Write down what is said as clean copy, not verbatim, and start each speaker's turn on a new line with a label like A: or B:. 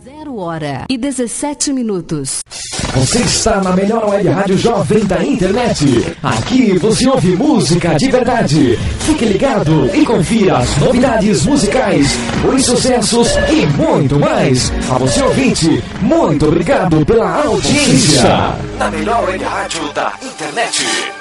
A: 0h17.
B: Você está na melhor web rádio jovem da internet. Aqui você ouve música de verdade. Fique ligado e confira as novidades musicais, os sucessos e muito mais. A você ouvinte, muito obrigado pela audiência. Na melhor web rádio da internet.